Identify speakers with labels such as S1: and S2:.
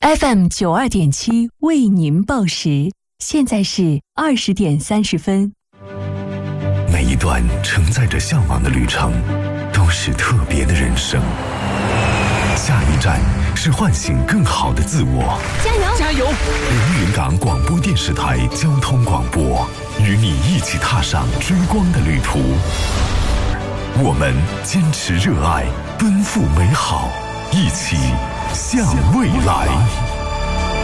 S1: FM92.7为您报时，现在是20点30分。
S2: 每一段承载着向往的旅程，都是特别的人生。下一站是唤醒更好的自我。
S3: 加油！
S4: 加油！
S2: 连云港广播电视台交通广播，与你一起踏上追光的旅途。我们坚持热爱，奔赴美好，一起向未来。